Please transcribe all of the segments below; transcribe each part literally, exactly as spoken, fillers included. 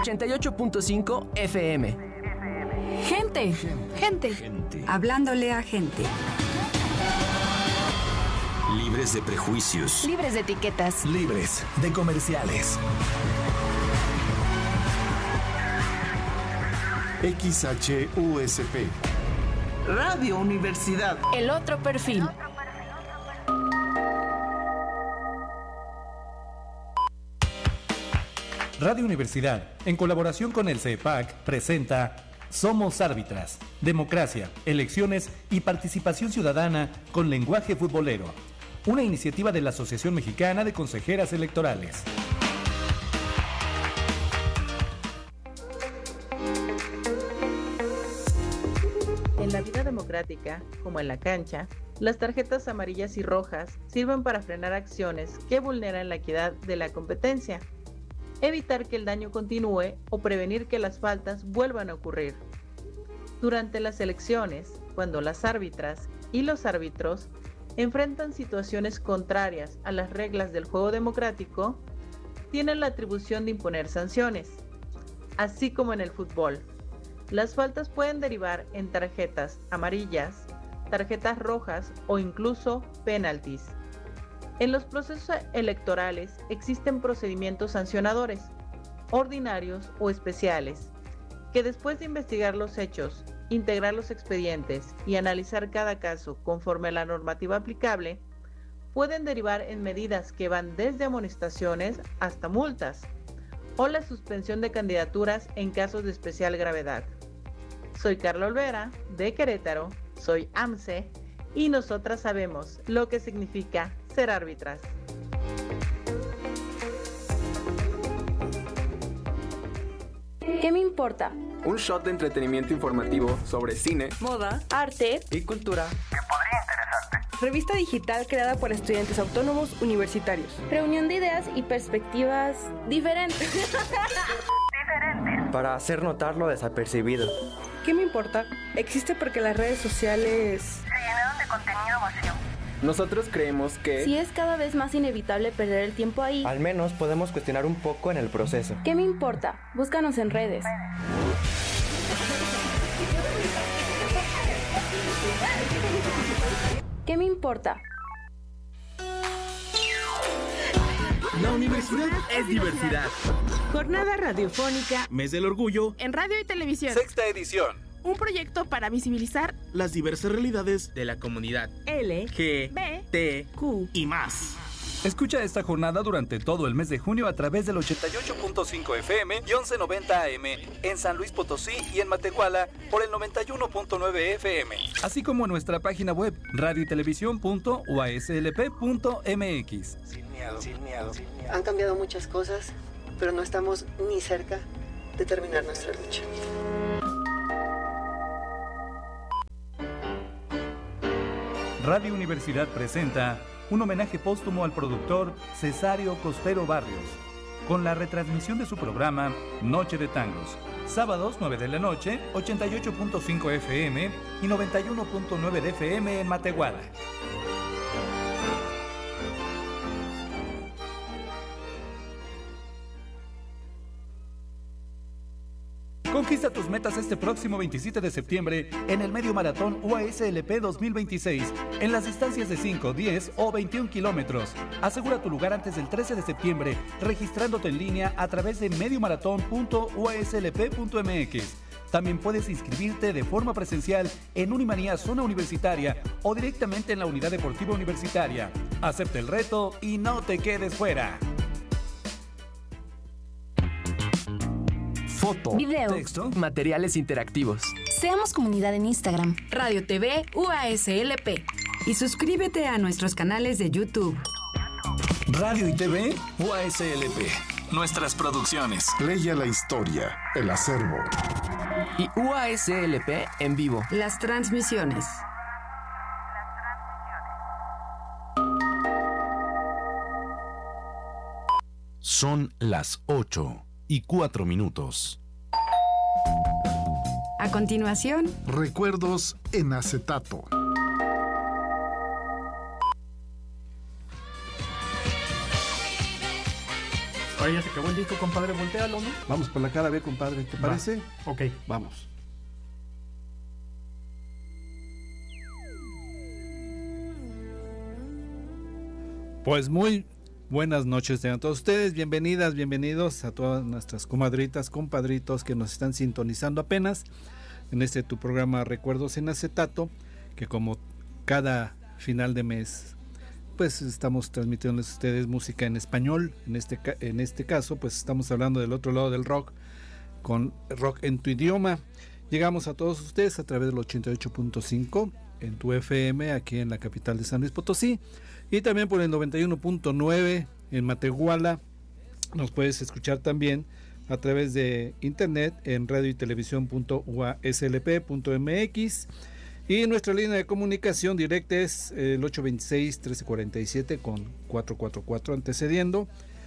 ochenta y ocho punto cinco F M. Gente, gente, Gente. hablándole a gente. Libres de prejuicios. Libres de etiquetas. Libres de comerciales. X H U S P. Radio Universidad. El otro perfil. Radio Universidad, en colaboración con el C E P A C, presenta Somos Árbitras, Democracia, Elecciones y Participación Ciudadana con Lenguaje Futbolero, una iniciativa de la Asociación Mexicana de Consejeras Electorales. En la vida democrática, como en la cancha, las tarjetas amarillas y rojas sirven para frenar acciones que vulneran la equidad de la competencia, evitar que el daño continúe o prevenir que las faltas vuelvan a ocurrir. Durante las elecciones, cuando las árbitras y los árbitros enfrentan situaciones contrarias a las reglas del juego democrático, tienen la atribución de imponer sanciones. Así como en el fútbol, las faltas pueden derivar en tarjetas amarillas, tarjetas rojas o incluso penaltis. En los procesos electorales existen procedimientos sancionadores, ordinarios o especiales, que después de investigar los hechos, integrar los expedientes y analizar cada caso conforme a la normativa aplicable, pueden derivar en medidas que van desde amonestaciones hasta multas, o la suspensión de candidaturas en casos de especial gravedad. Soy Carla Olvera, de Querétaro, soy A M C E, y nosotras sabemos lo que significa ser árbitras. ¿Qué me importa? Un shot de entretenimiento informativo sobre cine, moda, arte y cultura que podría interesarte. Revista digital creada por estudiantes autónomos universitarios. Reunión de ideas y perspectivas diferentes. Diferentes. Para hacer notar lo desapercibido. ¿Qué me importa? Existe porque las redes sociales se llenaron de contenido vacío. Nosotros creemos que si es cada vez más inevitable perder el tiempo ahí, al menos podemos cuestionar un poco en el proceso. ¿Qué me importa? Búscanos en redes. ¿Qué me importa? La universidad es diversidad. Jornada radiofónica Mes del Orgullo en radio y televisión. Sexta edición. Un proyecto para visibilizar Las diversas realidades De la comunidad L, G, B, T, Q y más. Escucha esta jornada durante todo el mes de junio a través del ochenta y ocho punto cinco F M y once noventa A M en San Luis Potosí y en Matehuala por el noventa y uno punto nueve F M, así como en nuestra página web radio y televisión punto u a s l p punto m x. Sin miedo, sin miedo, sin miedo. Han cambiado muchas cosas, pero no estamos ni cerca de terminar nuestra lucha. Radio Universidad presenta un homenaje póstumo al productor Cesario Costero Barrios, con la retransmisión de su programa Noche de Tangos, sábados nueve de la noche, ochenta y ocho punto cinco F M y noventa y uno punto nueve de F M en Matehuala. Conquista tus metas este próximo veintisiete de septiembre en el Medio Maratón U A S L P dos mil veintiséis en las distancias de cinco, diez o veintiún kilómetros. Asegura tu lugar antes del trece de septiembre registrándote en línea a través de mediomaratón punto u a s l p punto m x. También puedes inscribirte de forma presencial en Unimanía Zona Universitaria o directamente en la Unidad Deportiva Universitaria. Acepta el reto y no te quedes fuera. Foto, video, texto, materiales interactivos. Seamos comunidad en Instagram. Radio T V U A S L P. Y suscríbete a nuestros canales de YouTube. Radio y T V U A S L P. Nuestras producciones. Leia la historia, el acervo. Y U A S L P en vivo. Las transmisiones. Son las ocho y cuatro minutos. A continuación, Recuerdos en acetato. Ahora ya se acabó el disco, compadre, voltealo, ¿no? Vamos por la cara B, compadre, ¿te parece? Va. Ok. Vamos. Pues muy buenas noches tengan todos ustedes, bienvenidas, bienvenidos a todas nuestras comadritas, compadritos que nos están sintonizando apenas en este tu programa Recuerdos en Acetato, que como cada final de mes pues estamos transmitiendo a ustedes música en español. En este, en este caso pues estamos hablando del otro lado del rock, con rock en tu idioma. Llegamos a todos ustedes a través del ochenta y ocho punto cinco en tu F M aquí en la capital de San Luis Potosí, y también por el noventa y uno punto nueve en Matehuala. Nos puedes escuchar también a través de internet en radio y televisión punto u a s l p punto m x, y nuestra línea de comunicación directa es el ocho dos seis, uno tres cuatro siete con cuatro cuatro cuatro antecediendo,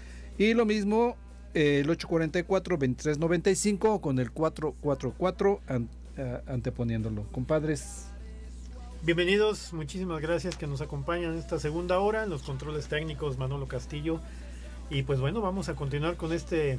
y lo mismo el ocho cuatro cuatro, dos tres nueve cinco con el cuatro cuatro cuatro an, uh, anteponiéndolo. Compadres, bienvenidos, muchísimas gracias que nos acompañan en esta segunda hora. En los controles técnicos Manolo Castillo. Y pues bueno, vamos a continuar con este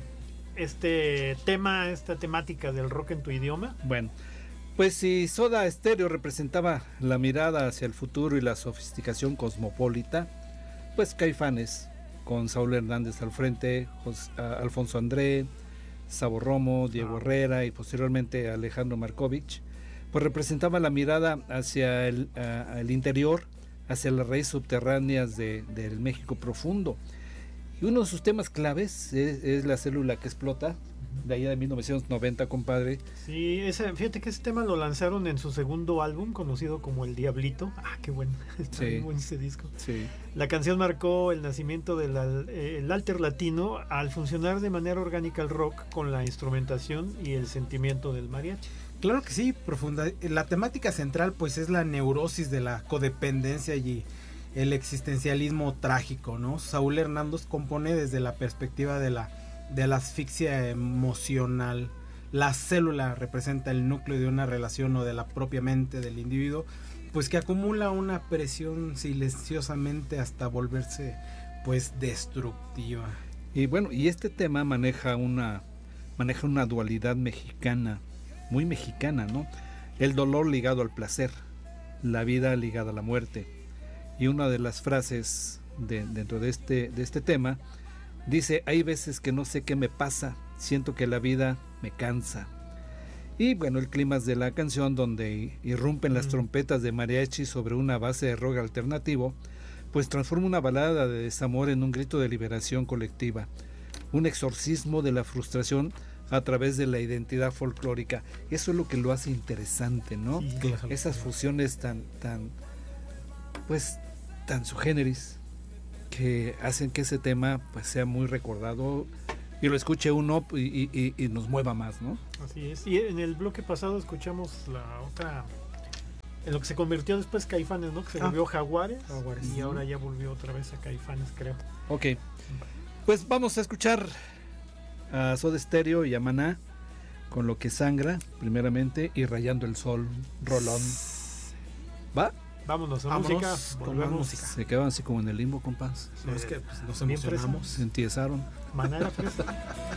este tema, esta temática del rock en tu idioma. Bueno, pues si Soda Stereo representaba la mirada hacia el futuro y la sofisticación cosmopolita, pues Caifanes, con Saúl Hernández al frente, Jos, uh, Alfonso André, Sabo Romo, Diego ah. Herrera y posteriormente Alejandro Markovich, pues representaba la mirada hacia el, uh, el interior, hacia las raíces subterráneas de, del México profundo. Y uno de sus temas claves es, es La célula que explota, de allá de mil novecientos noventa, compadre. Sí, ese, fíjate que ese tema lo lanzaron en su segundo álbum, conocido como El Diablito. Ah, qué bueno, está sí. muy bueno ese disco. Sí. La canción marcó el nacimiento del el alter latino al funcionar de manera orgánica el rock con la instrumentación y el sentimiento del mariachi. Claro que sí, profunda. La temática central pues es la neurosis de la codependencia y el existencialismo trágico, ¿no? Saúl Hernández compone desde la perspectiva de la, de la asfixia emocional. La célula representa el núcleo de una relación o de la propia mente del individuo, pues que acumula una presión silenciosamente hasta volverse pues destructiva. Y bueno, y este tema maneja una, maneja una dualidad mexicana, muy mexicana, ¿no? El dolor ligado al placer, la vida ligada a la muerte. Y una de las frases de, dentro de este, de este tema dice: hay veces que no sé qué me pasa, siento que la vida me cansa. Y bueno, el clímax de la canción, donde irrumpen las trompetas de mariachi sobre una base de rock alternativo, pues transforma una balada de desamor en un grito de liberación colectiva, un exorcismo de la frustración a través de la identidad folclórica. Eso es lo que lo hace interesante, ¿no? Sí, claro. Esas fusiones tan, tan, pues, tan su generis, que hacen que ese tema pues sea muy recordado y lo escuche uno y, y, y nos mueva más, ¿no? Así es. Y en el bloque pasado escuchamos la otra, en lo que se convirtió después Caifanes, ¿no? Que se ah. volvió Jaguares, Jaguares y uh-huh. ahora ya volvió otra vez a Caifanes, creo. Ok, pues vamos a escuchar a Soda Stereo y a Maná con Lo que sangra primeramente y Rayando el sol, rolón. ¿Va? Vámonos a Vámonos música, con más música. Se quedaban así como en el limbo, compas. No, es que pues, nos emocionamos. Se entiesaron. Maná era fresa.